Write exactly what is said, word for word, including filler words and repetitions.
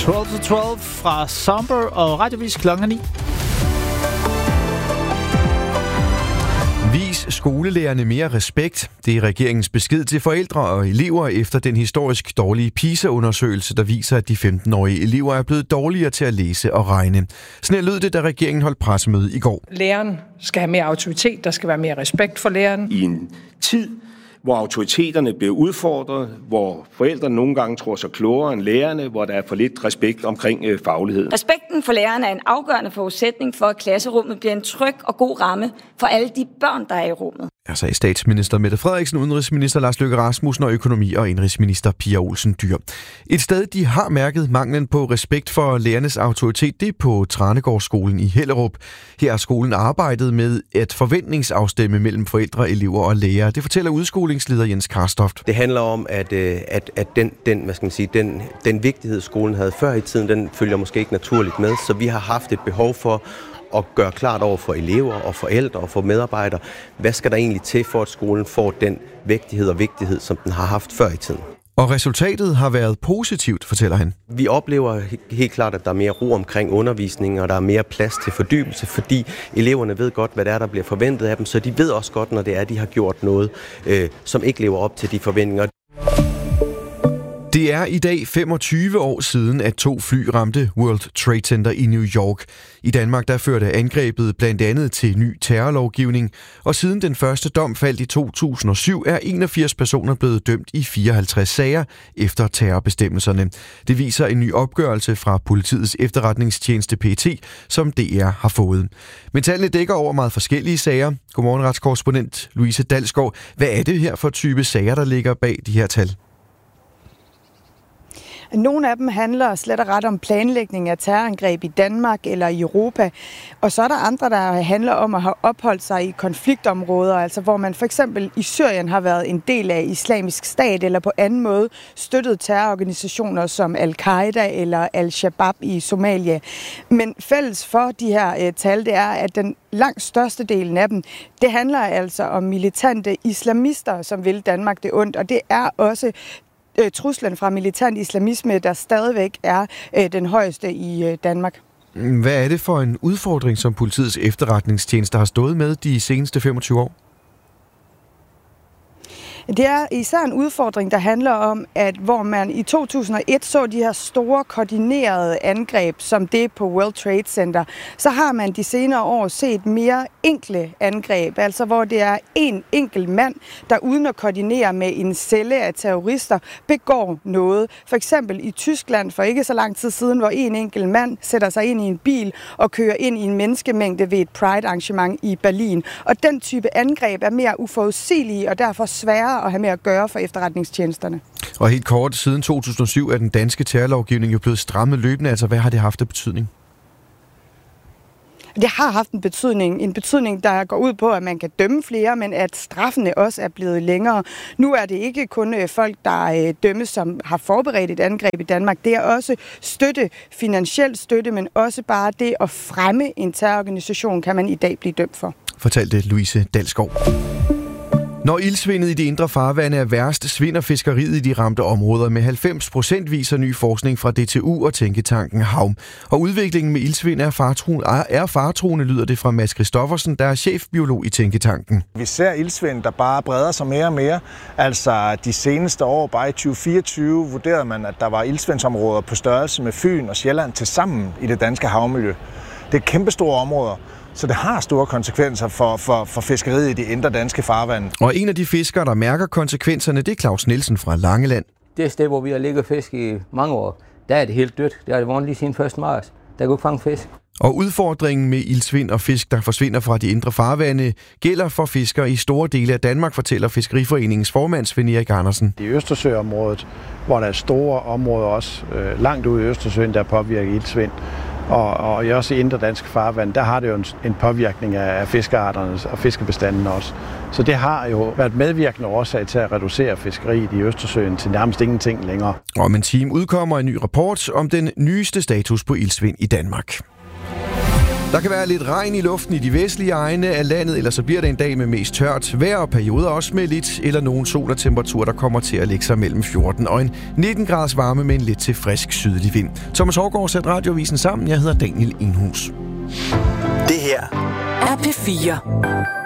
tolv til tolv fra Somber og Radiovis klokken ni. Vis skolelærerne mere respekt. Det er regeringens besked til forældre og elever efter den historisk dårlige PISA-undersøgelse, der viser, at de femten-årige elever er blevet dårligere til at læse og regne. Sådan lød det, da regeringen holdt pressemøde i går. Læreren skal have mere autoritet, der skal være mere respekt for læreren. I en tid, hvor autoriteterne bliver udfordret, hvor forældrene nogle gange tror sig klogere end lærerne, hvor der er for lidt respekt omkring øh, faglighed. Respekten for lærerne er en afgørende forudsætning for, at klasserummet bliver en tryg og god ramme for alle de børn, der er i rummet. Her sagde statsminister Mette Frederiksen, udenrigsminister Lars Løkke Rasmussen og økonomi- og indrigsminister Pia Olsen Dyhr. Et sted, de har mærket manglen på respekt for lærernes autoritet, det er på Tranegårdsskolen i Hellerup. Her har skolen arbejdet med at forventningsafstemme mellem forældre, elever og lærere. Det fortæller udskolingsleder Jens Karstoft. Det handler om, at, at, at den, den, hvad skal man sige, den, den vigtighed, skolen havde før i tiden, den følger måske ikke naturligt med. Så vi har haft et behov for at gøre klart over for elever og forældre og for medarbejdere, hvad skal der egentlig til for, at skolen får den vægtighed og vigtighed, som den har haft før i tiden. Og resultatet har været positivt, fortæller han. Vi oplever helt klart, at der er mere ro omkring undervisningen, og der er mere plads til fordybelse, fordi eleverne ved godt, hvad det er, der bliver forventet af dem, så de ved også godt, når det er, de har gjort noget, øh, som ikke lever op til de forventninger. Det er i dag femogtyve år siden, at to fly ramte World Trade Center i New York. I Danmark der førte angrebet blandt andet til ny terrorlovgivning, og siden den første dom faldt i to tusind og syv, er enogfirs personer blevet dømt i fireoghalvtreds sager efter terrorbestemmelserne. Det viser en ny opgørelse fra politiets efterretningstjeneste P E T, som D R har fået. Men tallene dækker over meget forskellige sager. Godmorgen, retskorrespondent Louise Dalsgaard. Hvad er det her for type sager, der ligger bag de her tal? Nogle af dem handler slet og ret om planlægning af terrorangreb i Danmark eller i Europa. Og så er der andre, der handler om at have opholdt sig i konfliktområder, altså hvor man for eksempel i Syrien har været en del af Islamisk Stat eller på anden måde støttet terrororganisationer som Al-Qaida eller Al-Shabaab i Somalia. Men fælles for de her uh, tal, det er, at den langt største delen af dem, det handler altså om militante islamister, som vil Danmark det ondt, og det er også truslen fra militant islamisme, der stadigvæk er øh, den højeste i øh, Danmark. Hvad er det for en udfordring, som politiets efterretningstjeneste har stået med de seneste femogtyve år? Det er især en udfordring, der handler om, at hvor man i to tusind og et så de her store koordinerede angreb, som det på World Trade Center, så har man de senere år set mere enkle angreb, altså hvor det er en enkelt mand, der uden at koordinere med en celle af terrorister, begår noget. For eksempel i Tyskland for ikke så lang tid siden, hvor en enkelt mand sætter sig ind i en bil og kører ind i en menneskemængde ved et Pride-arrangement i Berlin. Og den type angreb er mere uforudsigelige og derfor svære at have med at gøre for efterretningstjenesterne. Og helt kort, siden to tusind og syv er den danske terrorlovgivning jo blevet strammet løbende. Altså, hvad har det haft af betydning? Det har haft en betydning, en betydning, der går ud på, at man kan dømme flere, men at straffene også er blevet længere. Nu er det ikke kun folk, der dømmes, som har forberedt et angreb i Danmark. Det er også støtte, finansiel støtte, men også bare det at fremme en terrororganisation, kan man i dag blive dømt for. Fortalte Louise Dalsgaard. Når ildsvindet i de indre farvande er værst, svinder fiskeriet i de ramte områder med halvfems procent, viser ny forskning fra D T U og tænketanken Havm. Og udviklingen med ildsvind er faretruende, er faretruende, lyder det fra Mads Christoffersen, der er chefbiolog i tænketanken. Vi ser ildsvind, der bare breder sig mere og mere. Altså de seneste år, bare i tyve fireogtyve, vurderede man, at der var ildsvindsområder på størrelse med Fyn og Sjælland til sammen i det danske havmiljø. Det er kæmpestore områder. Så det har store konsekvenser for, for, for fiskeriet i de indre danske farvande. Og en af de fiskere, der mærker konsekvenserne, det er Claus Nielsen fra Langeland. Det sted, hvor vi har ligget fisk i mange år, der er det helt dødt. Det har det været lige siden første marts. Der kan ikke fange fisk. Og udfordringen med ildsvind og fisk, der forsvinder fra de indre farvande, gælder for fiskere i store dele af Danmark, fortæller Fiskeriforeningens formand Svend Erik Andersen. I Østersøområdet, hvor der er store områder også øh, langt ude i Østersøen, der påvirker ildsvind. Og, og også i indre danske farvand, der har det jo en, en påvirkning af fiskearterne og fiskebestanden også. Så det har jo været medvirkende årsag til at reducere fiskeriet i Østersøen til nærmest ingenting længere. Og om en time udkommer en ny rapport om den nyeste status på ildsvind i Danmark. Der kan være lidt regn i luften i de vestlige egne af landet, eller så bliver det en dag med mest tørt vejr og perioder også med lidt eller nogen sol og temperatur, der kommer til at lægge sig mellem fjorten og en nitten graders varme med en lidt til frisk sydlig vind. Thomas Hårgaard satte Radiovisen sammen. Jeg hedder Daniel Enhus. Det her er P fire.